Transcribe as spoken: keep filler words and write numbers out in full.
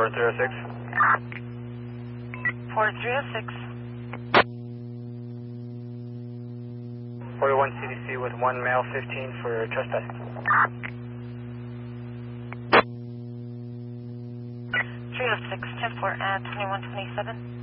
four three oh six. four three oh six. forty-one C D C with one male fifteen for trespass. three oh six, ten four at twenty-one twenty-seven.